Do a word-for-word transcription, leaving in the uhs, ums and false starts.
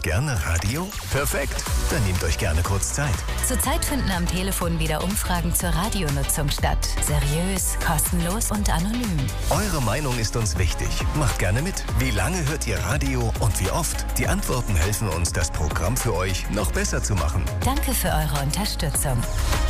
gerne Radio? Perfekt, dann nehmt euch gerne kurz Zeit. Zurzeit finden am Telefon wieder Umfragen zur Radionutzung statt. Seriös, kostenlos und anonym. Eure Meinung ist uns wichtig. Macht gerne mit. Wie lange hört ihr Radio und wie oft? Die Antworten helfen uns, das Programm für euch noch besser zu machen. Danke für eure Unterstützung.